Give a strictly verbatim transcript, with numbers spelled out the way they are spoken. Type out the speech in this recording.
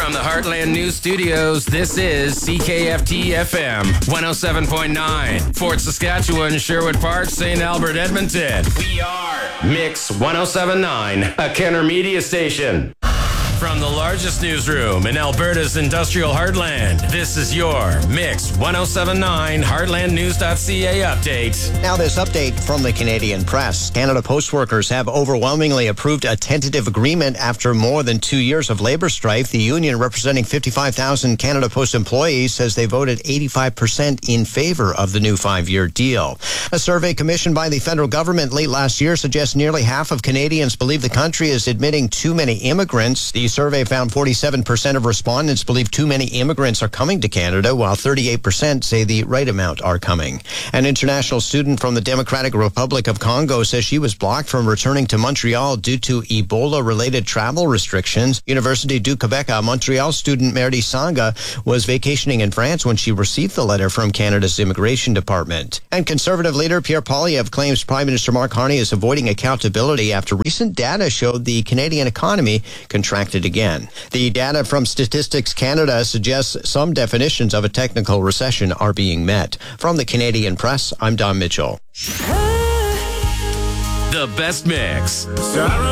From the Heartland News Studios, this is C K F T F M one oh seven point nine. Fort Saskatchewan, Sherwood Park, Saint Albert, Edmonton. We are Mix one oh seven point nine, a Kenner media station. From the largest newsroom in Alberta's industrial heartland, this is your Mix one oh seven point nine Heartland News dot C A update. Now this update from the Canadian Press. Canada Post workers have overwhelmingly approved a tentative agreement after more than two years of labor strife. The union, representing fifty-five thousand Canada Post employees, says they voted eighty-five percent in favor of the new five-year deal. A survey commissioned by the federal government late last year suggests nearly half of Canadians believe the country is admitting too many immigrants. The survey found forty-seven percent of respondents believe too many immigrants are coming to Canada, while thirty-eight percent say the right amount are coming. An international student from the Democratic Republic of Congo says she was blocked from returning to Montreal due to Ebola-related travel restrictions. Université du Québec Montreal student Merdi Sanga was vacationing in France when she received the letter from Canada's Immigration Department. And Conservative leader Pierre Poilievre claims Prime Minister Mark Carney is avoiding accountability after recent data showed the Canadian economy contracted again. The data from Statistics Canada suggests some definitions of a technical recession are being met. From the Canadian Press, I'm Don Mitchell. The best mix.